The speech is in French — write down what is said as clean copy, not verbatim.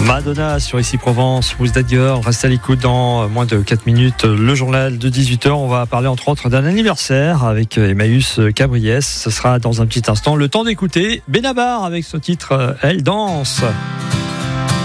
Madonna sur Ici Provence, Who's That Girl. Reste à l'écoute dans moins de 4 minutes. Le journal de 18h. On va parler entre autres d'un anniversaire avec Emmaüs Cabriès. Ce sera dans un petit instant. Le temps d'écouter Benabar avec ce titre Elle danse.